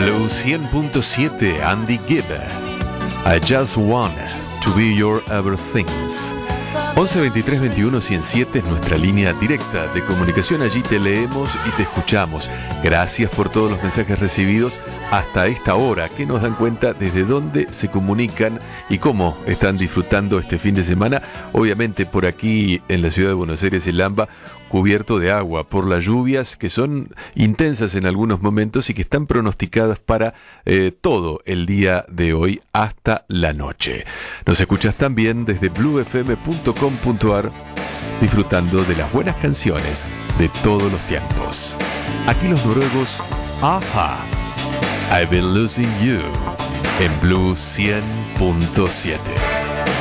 Blue 100.7, Andy Gibb. I just want to be your everythings. 11 23 21 107 es nuestra línea directa de comunicación. Allí te leemos y te escuchamos. Gracias por todos los mensajes recibidos hasta esta hora, que nos dan cuenta desde dónde se comunican y cómo están disfrutando este fin de semana. Obviamente por aquí en la ciudad de Buenos Aires, el AMBA, cubierto de agua por las lluvias que son intensas en algunos momentos y que están pronosticadas para todo el día de hoy hasta la noche. Nos escuchas también desde bluefm.com.ar, disfrutando de las buenas canciones de todos los tiempos. Aquí los noruegos, Aha, I've been losing you, en Blue 100.7.